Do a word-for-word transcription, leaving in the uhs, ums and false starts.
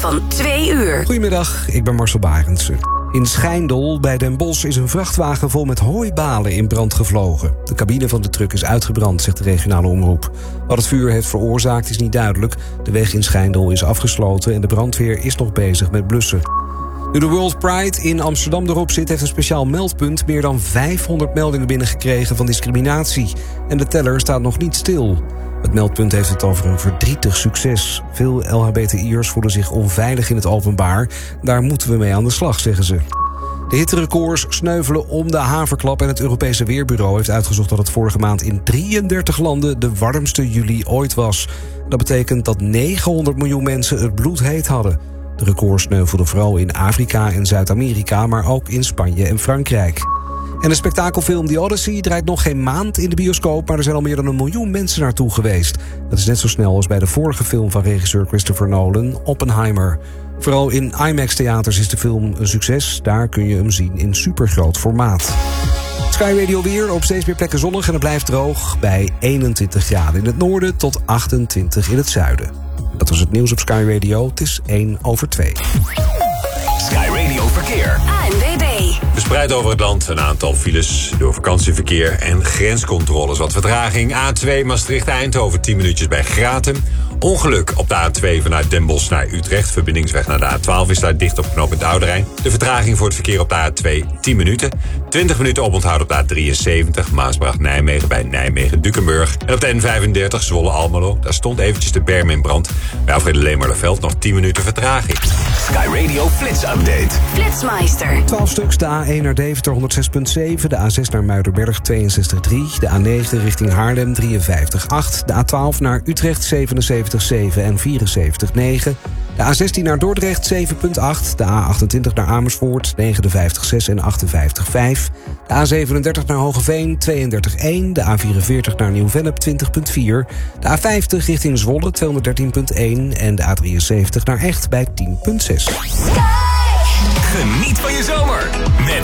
van twee uur. Goedemiddag, ik ben Marcel Barendsen. In Schijndel bij Den Bosch is een vrachtwagen vol met hooibalen in brand gevlogen. De cabine van de truck is uitgebrand, zegt de regionale omroep. Wat het vuur heeft veroorzaakt is niet duidelijk. De weg in Schijndel is afgesloten en de brandweer is nog bezig met blussen. Nu de World Pride in Amsterdam erop zit, heeft een speciaal meldpunt meer dan vijfhonderd meldingen binnengekregen van discriminatie. En de teller staat nog niet stil. Het meldpunt heeft het over een verdrietig succes. Veel L H B T I'ers voelen zich onveilig in het openbaar. Daar moeten we mee aan de slag, zeggen ze. De hitterecords sneuvelen om de haverklap en het Europese Weerbureau heeft uitgezocht dat het vorige maand in drieëndertig landen de warmste juli ooit was. Dat betekent dat negenhonderd miljoen mensen het bloedheet hadden. De records sneuvelden vooral in Afrika en Zuid-Amerika, maar ook in Spanje en Frankrijk. En de spektakelfilm The Odyssey draait nog geen maand in de bioscoop, maar er zijn al meer dan een miljoen mensen naartoe geweest. Dat is net zo snel als bij de vorige film van regisseur Christopher Nolan, Oppenheimer. Vooral in IMAX-theaters is de film een succes. Daar kun je hem zien in supergroot formaat. Sky Radio weer, op steeds meer plekken zonnig en het blijft droog bij eenentwintig graden in het noorden tot achtentwintig in het zuiden. Dat was het nieuws op Sky Radio. Het is één over twee. Sky Radio Verkeer. A N W B. Verspreid over het land een aantal files door vakantieverkeer en grenscontroles. Wat vertraging. A twee Maastricht-Eindhoven, tien minuutjes bij Gratum. Ongeluk op de A twee vanuit Den Bosch naar Utrecht. Verbindingsweg naar de A twaalf is daar dicht op knooppunt Oude Rijn. De vertraging voor het verkeer op de A twee, tien minuten. twintig minuten oponthoud op de A drieënzeventig. Maasbracht-Nijmegen bij Nijmegen-Dukenburg. En op de N vijfendertig Zwolle-Almelo. Daar stond eventjes de berm in brand. Bij Alfred Leemarleveld nog tien minuten vertraging. Sky Radio Flits Update. Flitsmeister. twaalf stuks, de A één naar Deventer honderdzes komma zeven, de A zes naar Muiderberg tweeënzestig komma drie, de A negen richting Haarlem drieënvijftig komma acht, de A twaalf naar Utrecht zevenenzeventig komma zeven en vierenzeventig komma negen, de A zestien naar Dordrecht zeven komma acht, de A achtentwintig naar Amersfoort negenenvijftig komma zes en achtenvijftig komma vijf, de A zevenendertig naar Hogeveen tweeëndertig komma één, de A vierenveertig naar Nieuw-Vennep twintig komma vier, de A vijftig richting Zwolle tweehonderddertien komma één en de A drieënzeventig naar Echt bij tien komma zes. Geniet van je zomer met